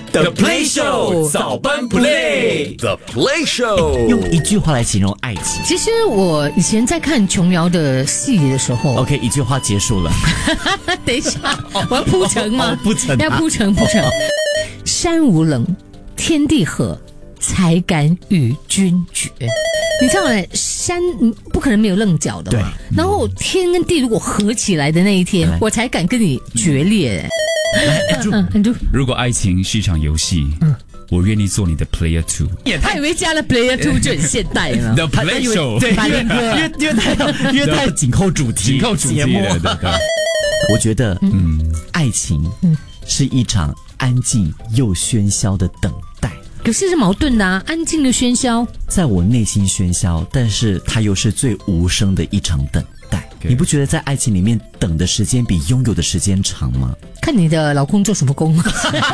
The Play Show 早班 Play The Play Show 用一句话来形容爱情。 其实我以前在看琼瑶的戏的时候 OK， 一句话结束了。 等一下，我要铺陈吗？ 铺陈要铺陈。山无棱，天地合，才敢与君绝。你知道吗？山不可能没有棱角的嘛。然后天跟地如果合起来的那一天，我才敢跟你决裂。 如果爱情是一场游戏，我愿意做你的 Player 2。 他以为加了 Player 2就很现代了。 The Play Show， 对，因为他有紧扣主题，节目。我觉得，爱情是一场安静又喧嚣的等待。 可是是矛盾的啊，安静的喧嚣， 在我内心喧嚣，但是它又是最无声的一场等待。你不觉得在爱情里面等的时间比拥有的时间长吗？ 看你的老公做什么工。 不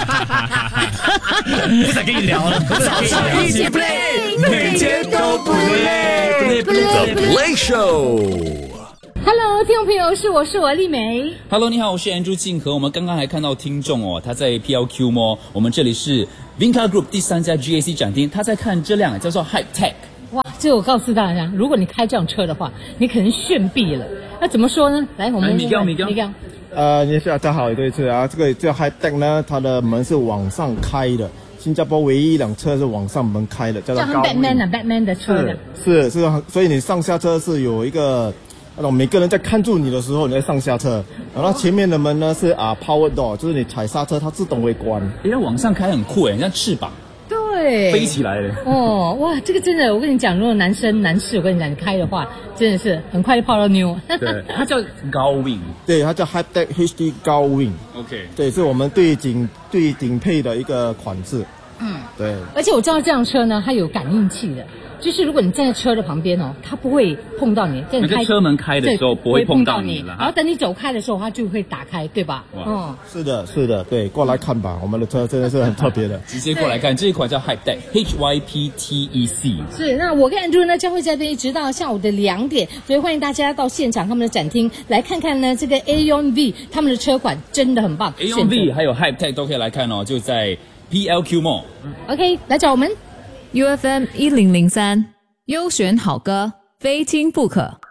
想跟你聊了， 一起 play， 每天都不累。 The Play Show。Hello， 听众朋友，是我丽梅。 Hello， 你好，我是 Andrew 静和。我们刚刚还看到听众哦，他在 PLQ Mall， 我们这里是 Vinca Group 第3家 GAC 展厅，他在看这辆叫做 Hype Tech。 哇，这我告诉大家，如果你开这辆车的话，你可能炫毙了。那怎么说呢？来，我们米高。 你好，大家好，对是啊，这个叫 Hype Tech 呢，它的门是往上开的，新加坡唯一一辆车是往上门开的，叫做高 Batman 的车的。 是，所以你上下车是有一个那种每个人在看住你的时候，你在上下车，然后前面的门呢是power door， 就是你踩刹车它自动会关。 它往上开很酷诶，像翅膀。 对， 飞起来了哦，哇，这个真的，我跟你讲，如果男士，我跟你讲，你开的话，真的是很快就泡到妞。 对，它叫高 wing， 对，它叫 Hype Tech HD 高 wing。OK， 对，是我们最顶配的一个款式。对。而且我知道这辆车呢，它有感应器的。就是如果你站在车的旁边哦，它不会碰到你。 那个车门开的时候不会碰到你了， 然后等你走开的时候，它就会打开，对吧？ 是的，对，过来看吧，我们的车真的是很特别的。 直接过来看，这一款叫 Hype Tech HYPTEC。 是，那我跟 Andrew 呢将会在这一直到下午的2点，所以欢迎大家到现场他们的展厅来看看呢。这个 Aeon V 他们的车款真的很棒 ，Aeon V 还有 Hype Tech 都可以来看哦，就在 PLQ Mall。OK， 来找我们。 UFM 1003，优选好歌，非听不可。